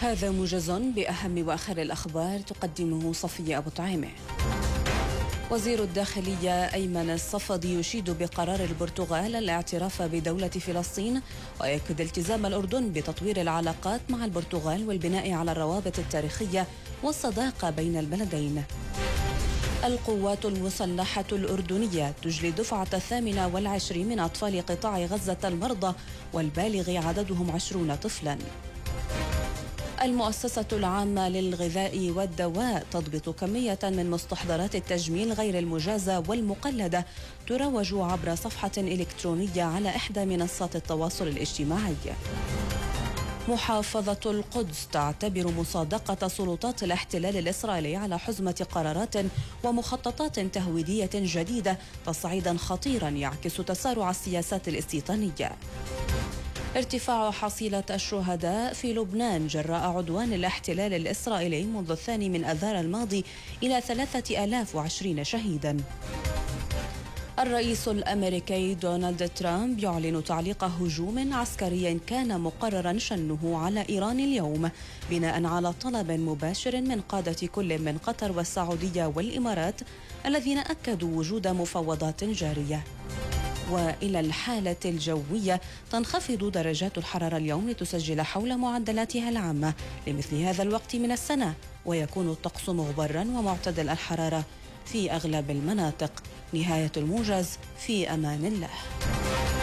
هذا موجز بأهم وآخر الأخبار تقدمه صفية أبو طعيمة. وزير الداخلية أيمن الصفدي يشيد بقرار البرتغال الاعتراف بدولة فلسطين، ويؤكد التزام الأردن بتطوير العلاقات مع البرتغال والبناء على الروابط التاريخية والصداقة بين البلدين. القوات المسلحة الأردنية تجلي دفعة 28 من أطفال قطاع غزة المرضى والبالغ عددهم 20 طفلاً. المؤسسة العامة للغذاء والدواء تضبط كمية من مستحضرات التجميل غير المجازة والمقلدة تروج عبر صفحة إلكترونية على إحدى منصات التواصل الاجتماعي. محافظة القدس تعتبر مصادقة سلطات الاحتلال الإسرائيلي على حزمة قرارات ومخططات تهويدية جديدة تصعيدا خطيرا يعكس تسارع السياسات الاستيطانية. ارتفاع حصيلة الشهداء في لبنان جراء عدوان الاحتلال الإسرائيلي منذ 2 آذار الماضي إلى 3020 شهيدا. الرئيس الأمريكي دونالد ترامب يعلن تعليق هجوم عسكري كان مقررا شنه على إيران اليوم بناء على طلب مباشر من قادة كل من قطر والسعودية والإمارات الذين أكدوا وجود مفاوضات جارية. وإلى الحالة الجوية، تنخفض درجات الحرارة اليوم لتسجل حول معدلاتها العامة لمثل هذا الوقت من السنة، ويكون الطقس مغبرا ومعتدل الحرارة في أغلب المناطق. نهاية الموجز، في أمان الله.